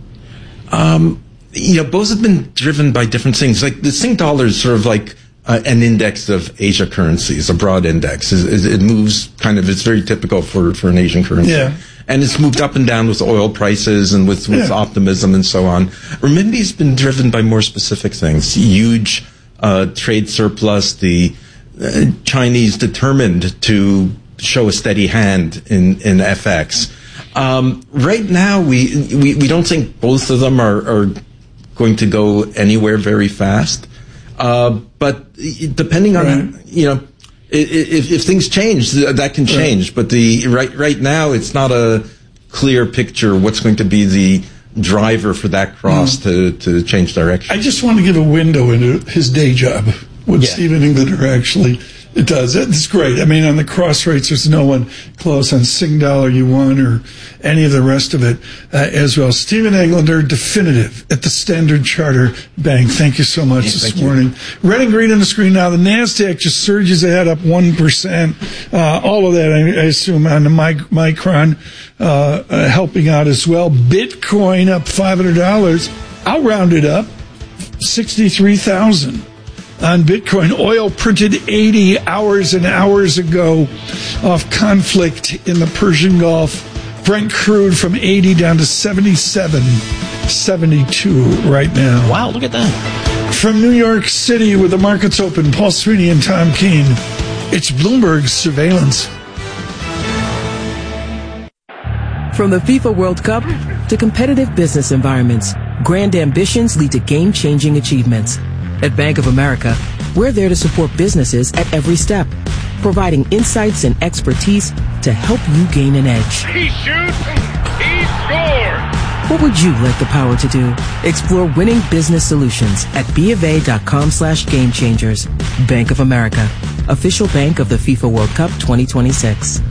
Both have been driven by different things. Like the Sing dollar is sort of like an index of Asia currencies, a broad index. It moves kind of, it's very typical for an Asian currency. Yeah. And it's moved up and down with oil prices and with optimism and so on. Renminbi's been driven by more specific things. Huge trade surplus, the Chinese determined to show a steady hand in FX. Right now, we don't think both of them are going to go anywhere very fast. But depending on, if things change, that can change. But right now, it's not a clear picture what's going to be the driver for that cross to change direction. I just want to give a window into his day job, what Stephen Englander actually does. It's great. I mean, on the cross rates, there's no one close on Sing dollar, yuan, or any of the rest of it as well. Stephen Englander, definitive at the Standard Chartered Bank. Thank you so much this morning. Red and green on the screen now. The NASDAQ just surges ahead, up 1%. All of that, I assume, on the Micron helping out as well. Bitcoin up $500. I'll round it up, 63,000. On Bitcoin. Oil printed 80 hours and hours ago off conflict in the Persian Gulf. Brent crude from 80 down to 77.72 right now. Wow, look at that. From New York City, with the markets open, Paul Sweeney and Tom Keene. It's Bloomberg Surveillance. From the FIFA World Cup to competitive business environments, grand ambitions lead to game-changing achievements. At Bank of America, we're there to support businesses at every step, providing insights and expertise to help you gain an edge. He shoots, he scores! What would you like the power to do? Explore winning business solutions at BofA.com/gamechangers. Bank of America, official bank of the FIFA World Cup 2026.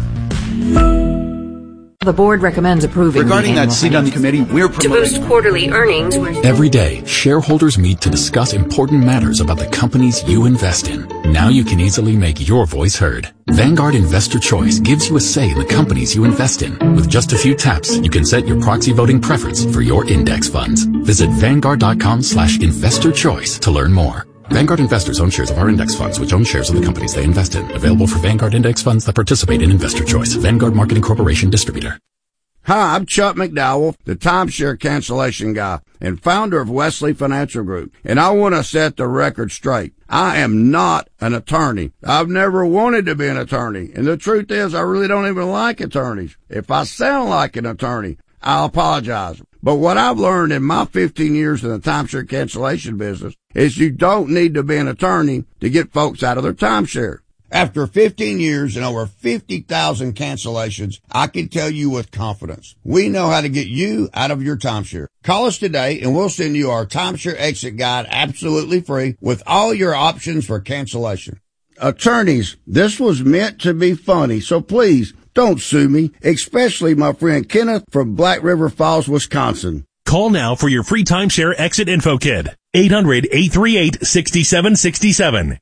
The board recommends approving. Regarding that seat on the committee, we're promoting to boost quarterly earnings. Every day, shareholders meet to discuss important matters about the companies you invest in. Now you can easily make your voice heard. Vanguard Investor Choice gives you a say in the companies you invest in. With just a few taps, you can set your proxy voting preference for your index funds. Visit Vanguard.com/investor choice to learn more. Vanguard investors own shares of our index funds, which own shares of the companies they invest in. Available for Vanguard index funds that participate in Investor Choice. Vanguard Marketing Corporation distributor. Hi, I'm Chuck McDowell, the timeshare cancellation guy and founder of Wesley Financial Group. And I want to set the record straight. I am not an attorney. I've never wanted to be an attorney. And the truth is, I really don't even like attorneys. If I sound like an attorney, I'll apologize. But what I've learned in my 15 years in the timeshare cancellation business is you don't need to be an attorney to get folks out of their timeshare. After 15 years and over 50,000 cancellations, I can tell you with confidence, we know how to get you out of your timeshare. Call us today and we'll send you our timeshare exit guide absolutely free with all your options for cancellation. Attorneys, this was meant to be funny, so please don't sue me, especially my friend Kenneth from Black River Falls, Wisconsin. Call now for your free timeshare exit info kit. 800-838-6767.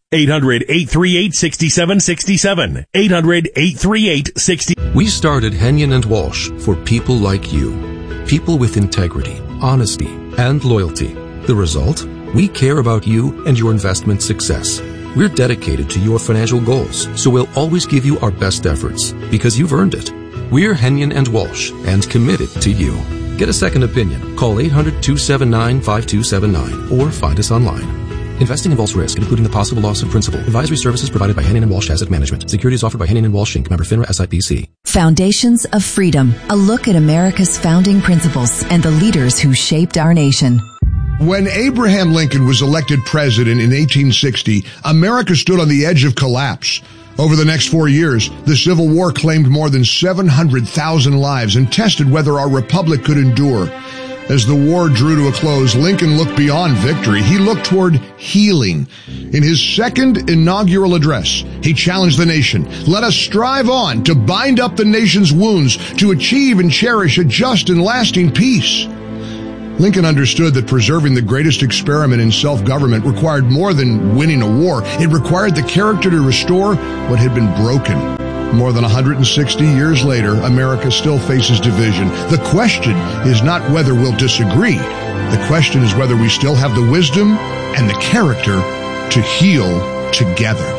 800-838-6767. 800-838-60. We started Henyon & Walsh for people like you. People with integrity, honesty, and loyalty. The result? We care about you and your investment success. We're dedicated to your financial goals, so we'll always give you our best efforts because you've earned it. We're Henyon & Walsh and committed to you. Get a second opinion. Call 800-279-5279 or find us online. Investing involves risk, including the possible loss of principal. Advisory services provided by Henyon & Walsh Asset Management. Securities offered by Henyon & Walsh Inc. Member FINRA SIPC. Foundations of Freedom. A look at America's founding principles and the leaders who shaped our nation. When Abraham Lincoln was elected president in 1860, America stood on the edge of collapse. Over the next 4 years, the Civil War claimed more than 700,000 lives and tested whether our republic could endure. As the war drew to a close, Lincoln looked beyond victory. He looked toward healing. In his second inaugural address, he challenged the nation. Let us strive on to bind up the nation's wounds, to achieve and cherish a just and lasting peace. Lincoln understood that preserving the greatest experiment in self-government required more than winning a war. It required the character to restore what had been broken. More than 160 years later, America still faces division. The question is not whether we'll disagree. The question is whether we still have the wisdom and the character to heal together.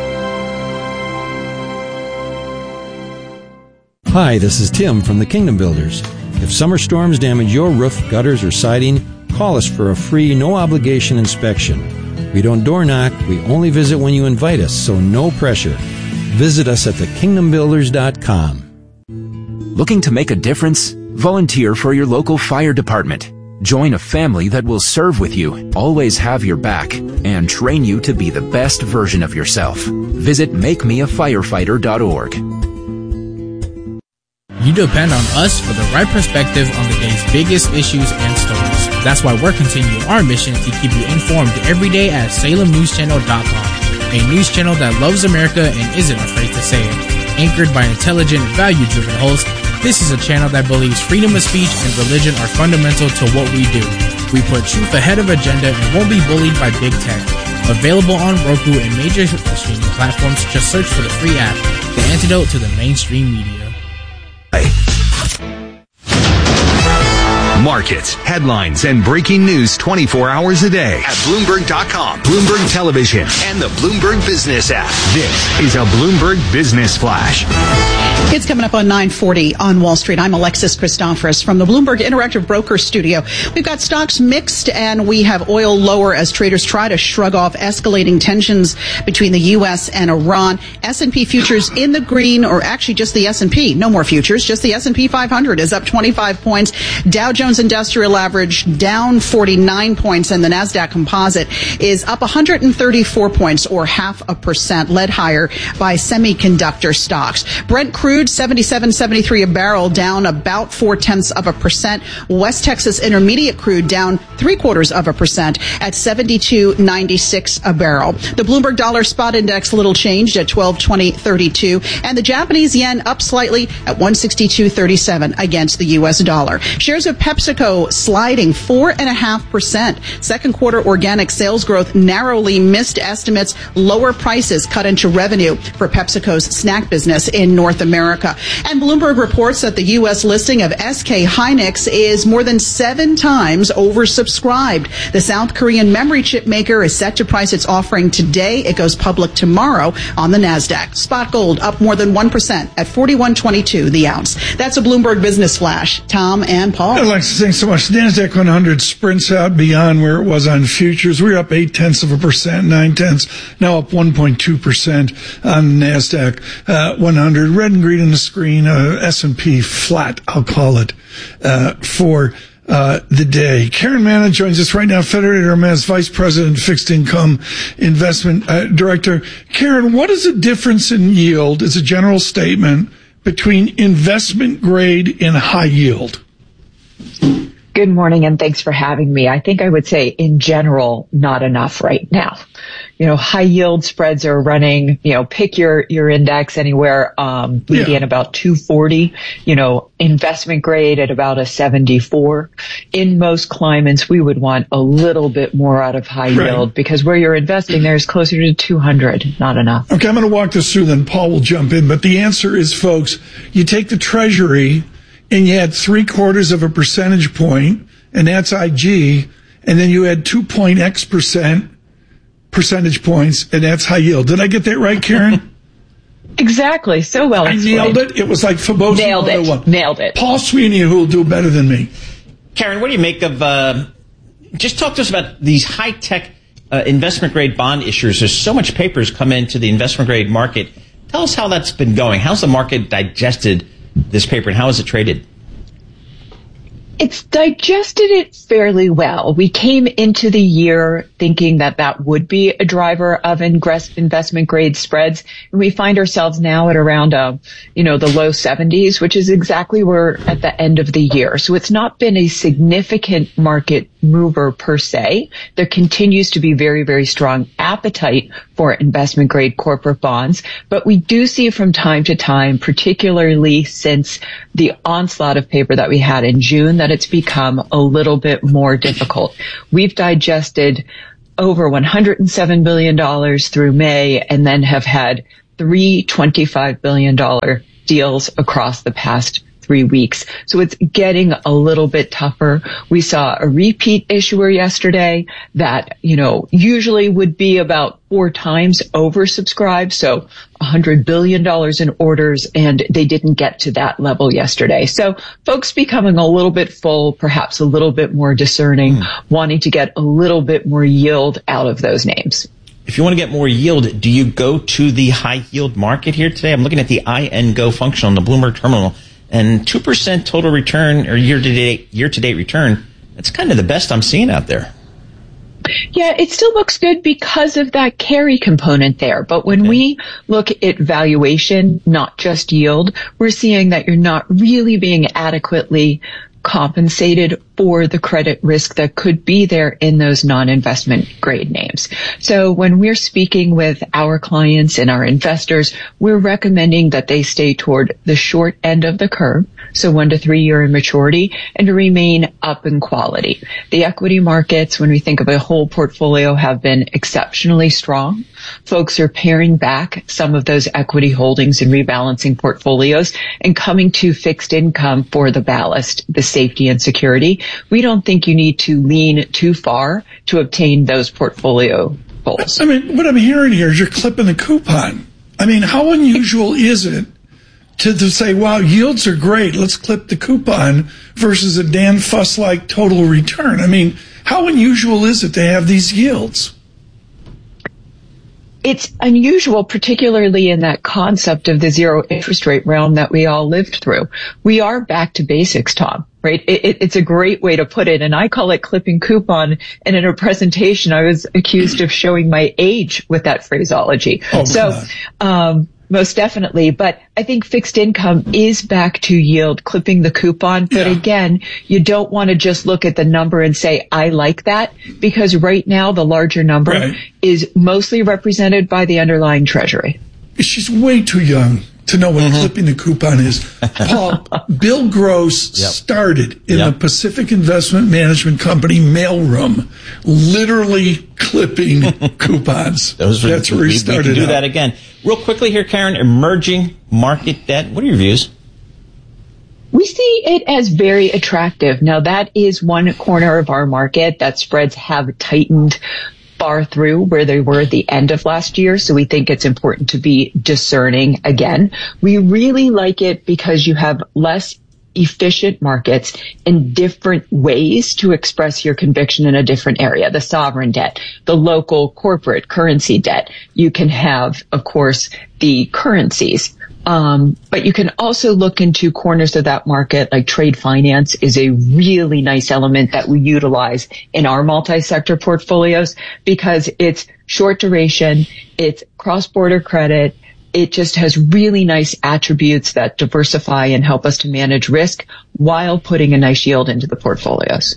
Hi, this is Tim from the Kingdom Builders. If summer storms damage your roof, gutters, or siding, call us for a free, no-obligation inspection. We don't door knock, we only visit when you invite us, so no pressure. Visit us at thekingdombuilders.com. Looking to make a difference? Volunteer for your local fire department. Join a family that will serve with you, always have your back, and train you to be the best version of yourself. Visit makemeafirefighter.org. You depend on us for the right perspective on the day's biggest issues and stories. That's why we're continuing our mission to keep you informed every day at SalemNewsChannel.com, a news channel that loves America and isn't afraid to say it. Anchored by intelligent, value-driven hosts, this is a channel that believes freedom of speech and religion are fundamental to what we do. We put truth ahead of agenda and won't be bullied by big tech. Available on Roku and major streaming platforms, just search for the free app, the antidote to the mainstream media. Markets, headlines, and breaking news 24 hours a day at Bloomberg.com, Bloomberg Television, and the Bloomberg Business app. This is a Bloomberg Business Flash. It's coming up on 9:40 on Wall Street. I'm Alexis Christoforous from the Bloomberg Interactive Broker Studio. We've got stocks mixed, and we have oil lower as traders try to shrug off escalating tensions between the U.S. and Iran. S&P futures in the green, or actually just the S&P. No more futures, just the S&P 500 is up 25 points. Dow Jones Industrial Average down 49 points, and the NASDAQ Composite is up 134 points, or 0.5%, led higher by semiconductor stocks. Brent crude, $77.73 a barrel, down about 0.4%. West Texas Intermediate crude down 0.75% at $72.96 a barrel. The Bloomberg Dollar Spot Index little changed at 1220.32, and the Japanese yen up slightly at 162.37 against the U.S. dollar. Shares of PepsiCo sliding 4.5%. Second quarter organic sales growth narrowly missed estimates. Lower prices cut into revenue for PepsiCo's snack business in North America. And Bloomberg reports that the U.S. listing of SK Hynix is more than 7 times oversubscribed. The South Korean memory chip maker is set to price its offering today. It goes public tomorrow on the NASDAQ. Spot gold up more than 1% at $41.22 the ounce. That's a Bloomberg Business Flash. Tom and Paul. Alexis, thanks so much. The NASDAQ 100 sprints out beyond where it was on futures. We're up 0.8%, 0.9, now up 1.2% on the NASDAQ 100. Red and green on the screen, S&P flat, I'll call it, for the day. Karen Manna joins us right now, Federated Hermes Vice President, Fixed Income Investment Director. Karen, what is the difference in yield, as a general statement, between investment grade and high yield? Good morning, and thanks for having me. I think I would say, in general, not enough right now. High yield spreads are running, pick your index anywhere, median about 240, investment grade at about a 74. In most climates, we would want a little bit more out of high yield, because where you're investing there is closer to 200, not enough. Okay, I'm going to walk this through, then Paul will jump in. But the answer is, folks, you take the Treasury and you add 0.75 percentage point, and that's IG, and then you add 2.x% percentage points, and that's high yield. Did I get that right, Karen? Exactly. So well explained. I nailed it. It was like Fibonacci. Nailed it. Paul Sweeney, who will do better than me. Karen, what do you make of, just talk to us about these high-tech investment-grade bond issuers. There's so much paper has come into the investment-grade market. Tell us how that's been going. How's the market digested this paper, and how is it traded? It's digested it fairly well. We came into the year thinking that that would be a driver of investment grade spreads, and we find ourselves now at around the low 70s, which is exactly where at the end of the year. So it's not been a significant market mover per se. There continues to be very, very strong appetite for investment grade corporate bonds, but we do see from time to time, particularly since the onslaught of paper that we had in June, that it's become a little bit more difficult. We've digested over $107 billion through May and then have had three $25 billion deals across the past 3 weeks. So it's getting a little bit tougher. We saw a repeat issuer yesterday that, usually would be about 4 times oversubscribed. So $100 billion in orders, and they didn't get to that level yesterday. So folks becoming a little bit full, perhaps a little bit more discerning, wanting to get a little bit more yield out of those names. If you want to get more yield, do you go to the high yield market here today? I'm looking at the INGO function on the Bloomberg terminal, and 2% total return or year-to-date return. That's kind of the best I'm seeing out there. Yeah, it still looks good because of that carry component there. But when we look at valuation, not just yield, we're seeing that you're not really being adequately compensated for the credit risk that could be there in those non-investment grade names. So when we're speaking with our clients and our investors, we're recommending that they stay toward the short end of the curve, so 1 to 3 year in maturity, and to remain up in quality. The equity markets, when we think of a whole portfolio, have been exceptionally strong. Folks are paring back some of those equity holdings and rebalancing portfolios and coming to fixed income for the ballast, the safety and security. We don't think you need to lean too far to obtain those portfolio goals. I mean, what I'm hearing here is you're clipping the coupon. I mean, how unusual is it to say, wow, yields are great, let's clip the coupon, versus a Dan Fuss-like total return? I mean, how unusual is it to have these yields? It's unusual, particularly in that concept of the zero interest rate realm that we all lived through. We are back to basics, Tom, right? It's a great way to put it, and I call it clipping coupon. And in a presentation, I was accused of showing my age with that phraseology. Most definitely. But I think fixed income is back to yield, clipping the coupon. But again, you don't want to just look at the number and say, I like that, because right now the larger number is mostly represented by the underlying treasury. She's way too young to know what clipping the coupon is. Paul, Bill Gross started in the Pacific Investment Management Company mailroom, literally clipping coupons. That's where he started. We can do that again. Real quickly here, Karen, emerging market debt. What are your views? We see it as very attractive. Now, that is one corner of our market that spreads have tightened far through where they were at the end of last year. So we think it's important to be discerning again. We really like it because you have less efficient markets and different ways to express your conviction in a different area. The sovereign debt, the local corporate currency debt. You can have, of course, the currencies. But you can also look into corners of that market, like trade finance is a really nice element that we utilize in our multi-sector portfolios because it's short duration, it's cross-border credit, it just has really nice attributes that diversify and help us to manage risk while putting a nice yield into the portfolios.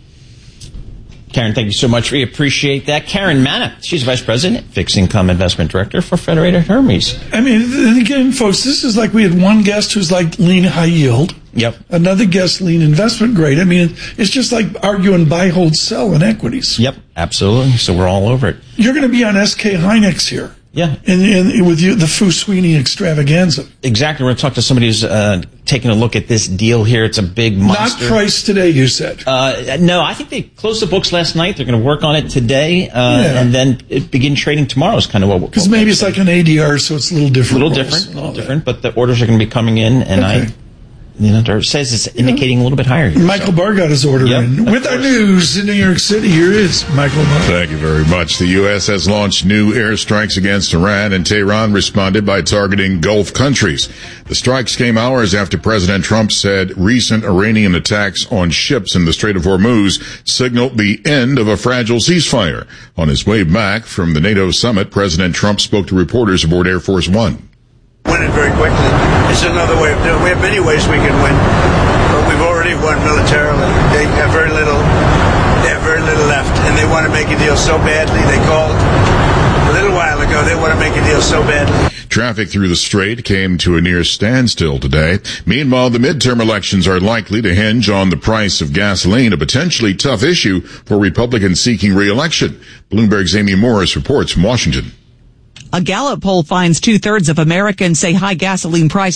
Karen, thank you so much. We appreciate that. Karen Manna, she's Vice President, Fixed Income Investment Director for Federated Hermes. I mean, and again, folks, this is like we had one guest who's like lean high yield. Yep. Another guest lean investment grade. I mean, it's just like arguing buy, hold, sell in equities. Yep, absolutely. So we're all over it. You're going to be on SK Hynix here. Yeah. And with you, the Fu Sweeney extravaganza. Exactly. We're going to talk to somebody who's taking a look at this deal here. It's a big monster. Not priced today, you said. No, I think they closed the books last night. They're going to work on it today, and then begin trading tomorrow is kind of what we're. Because maybe it's like an ADR, so it's a little different. A little different, but the orders are going to be coming in, and says it's indicating a little bit higher. Michael Barr got his order in. With our news in New York City, here is Michael Barr. Thank you very much. The U.S. has launched new airstrikes against Iran, and Tehran responded by targeting Gulf countries. The strikes came hours after President Trump said recent Iranian attacks on ships in the Strait of Hormuz signaled the end of a fragile ceasefire. On his way back from the NATO summit, President Trump spoke to reporters aboard Air Force One. Win it very quickly. It's another way of doing it. We have many ways we can win, but we've already won militarily. They have very little left, and they want to make a deal so badly. They called a little while ago. They want to make a deal so badly. Traffic through the strait came to a near standstill today. Meanwhile, the midterm elections are likely to hinge on the price of gasoline, a potentially tough issue for Republicans seeking re-election. Bloomberg's Amy Morris reports from Washington. A Gallup poll finds 2/3 of Americans say high gasoline prices